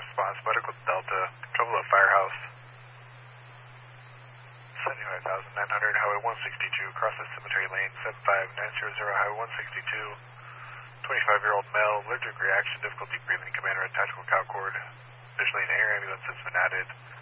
response, medical Delta, trouble at Firehouse. 75,900, Highway 162, across the cemetery lane, 75900, Highway 162. 25-year-old male, allergic reaction, difficulty breathing, commander at tactical cow cord. Additionally, an air ambulance has been added.